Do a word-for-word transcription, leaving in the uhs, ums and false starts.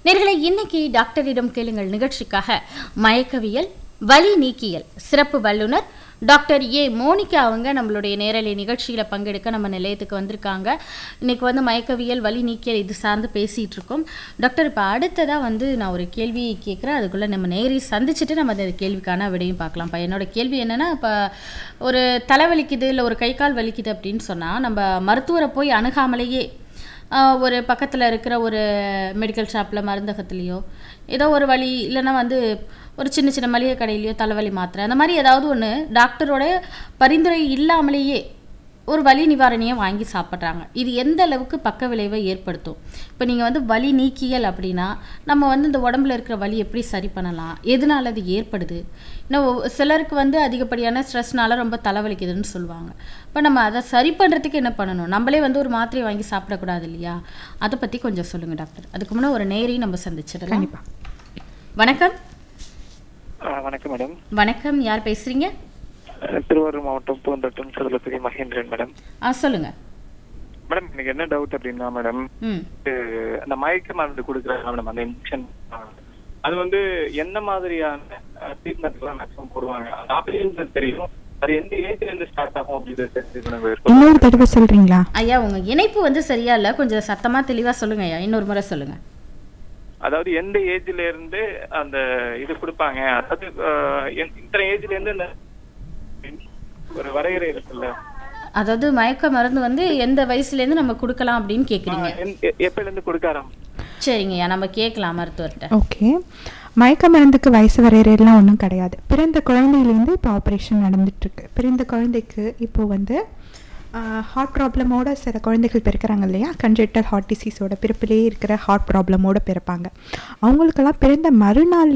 நேயர்களே, இன்னைக்கு டாக்டரிடம் கேளுங்கள் நிகழ்ச்சிக்காக மயக்கவியல் வலி நீக்கியல் சிறப்பு வல்லுநர் டாக்டர் ஏ மோனிகா அவங்க நம்மளுடைய நேரலை நிகழ்ச்சியில் பங்கெடுக்க நம்ம நிலையத்துக்கு வந்திருக்காங்க. இன்னைக்கு வந்து மயக்கவியல் வலி நீக்கியல் இது சார்ந்து பேசிகிட்டு இருக்கோம். டாக்டர், இப்போ அடுத்ததாக வந்து நான் ஒரு கேள்வி கேட்குறேன். அதுக்குள்ளே நம்ம நேரி சந்திச்சுட்டு நம்ம அந்த கேள்விக்கான விடையும் பார்க்கலாம். இப்போ என்னோட கேள்வி என்னென்னா, இப்போ ஒரு தலைவலிக்குது இல்லை ஒரு கை கால் வலிக்குது அப்படின்னு சொன்னால் நம்ம மருத்துவரை போய் அணுகாமலேயே ஒரு பக்கத்தில் இருக்கிற ஒரு மெடிக்கல் ஷாப்பில் மருந்தகத்துலேயோ ஏதோ ஒரு வழி இல்லைன்னா வந்து ஒரு சின்ன சின்ன மளிகை கடையிலையோ தலைவலி மாத்திரை அந்த மாதிரி ஏதாவது ஒன்று டாக்டரோட பரிந்துரை இல்லாமலேயே ஒரு வலி நிவாரணியை வாங்கி சாப்பிட்றாங்க. இது எந்த அளவுக்கு பக்க விளைவை ஏற்படுத்தும்? இப்போ நீங்கள் வந்து வலி நீக்கியல் அப்படின்னா நம்ம வந்து இந்த உடம்புல இருக்கிற வலி எப்படி சரி பண்ணலாம், எதனால அது ஏற்படுது? இன்னும் சிலருக்கு வந்து அதிகப்படியான ஸ்ட்ரெஸ்னால ரொம்ப தலைவலிக்குதுன்னு சொல்லுவாங்க. இப்போ நம்ம அதை சரி பண்ணுறதுக்கு என்ன பண்ணணும்? நம்மளே வந்து ஒரு மாத்திரையை வாங்கி சாப்பிடக்கூடாது இல்லையா? அதை பற்றி கொஞ்சம் சொல்லுங்கள் டாக்டர். அதுக்கு முன்னே ஒரு நேரையும் நம்ம சந்திச்சிடலாம். கண்டிப்பாக. வணக்கம். வணக்கம் மேடம். வணக்கம், யார் பேசுறீங்க? திருவாரூர் மாவட்டம் பூந்தோட்டம் சதுலத்துறை மகேந்திரன் மேடம். ஆ சொல்லுங்க மேடம். எனக்கு என்ன டவுட் அப்படின்னா மேடம், அந்த மயக்க மருந்து கொடுக்குறாங்க மேடம், அந்த இன்ஜெக்ஷன் அது வந்து எந்த மாதிரியான ட்ரீட்மெண்ட் எல்லாம் மேக்ஸிமம் போடுவாங்க அப்படின்னு தெரியும். அது எந்த ஏஜ்ல இருந்து ஸ்டார்ட் ஆகும் அப்படின்னு இன்னொரு தடவை சொல்றீங்களா ஐயா? உங்க இணைப்பு வந்து சரியா இல்ல, கொஞ்சம் சத்தமா தெளிவா சொல்லுங்க ஐயா, இன்னொரு முறை சொல்லுங்க. அதாவது எந்த ஏஜ்ல இருந்து அந்த இது கொடுப்பாங்க, அதாவது இத்தனை ஏஜ்ல இருந்து ஒரு வரையறை இருக்குல்ல, அதாவது மயக்க மருந்து வந்து எந்த வயசுல இருந்து நம்ம கொடுக்கலாம் அப்படின்னு கேக்குறீங்க? எப்பல இருந்து கொடுக்க ஆரம்பிச்சு? சரிங்கய்யா, நம்ம கேட்கலாம் மருத்துவர்கிட்ட. ஓகே, மயக்க மருந்துக்கு வயசு வரையறையெல்லாம் ஒன்றும் கிடையாது. பிறந்த குழந்தையிலேருந்து இப்போ ஆப்ரேஷன் நடந்துட்டுருக்கு. பிறந்த குழந்தைக்கு இப்போ வந்து ஹார்ட் ப்ராப்ளமோட சில குழந்தைகள் பிறக்கிறாங்க இல்லையா, கன்ஜெக்டல் ஹார்ட் டிசீஸோட பிறப்பிலேயே இருக்கிற ஹார்ட் ப்ராப்ளமோட பிறப்பாங்க. அவங்களுக்கெல்லாம் பிறந்த மறுநாள்